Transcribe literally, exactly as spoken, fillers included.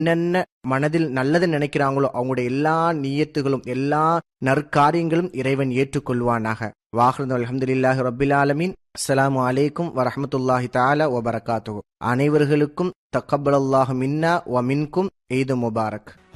என்னென்ன மனதில் நல்லது நினைக்கிறாங்களோ அவங்களுடைய எல்லா நியத்துகளும் எல்லா நற்காரியங்களும் இறைவன் ஏற்றுக்கொள்வானாக. வாஹ்ரது அல்ஹம்துலில்லாஹி ரப்பில் ஆலமீன். அஸ்ஸலாமு அலைக்கும் வரஹ்மத்துல்லாஹி தஆலா வ பரகாத்துஹு. அனைவர்களுக்கும் தக்கப்பலல்லாஹு மின்னா வ மின்கும் ஈது முபாரக்.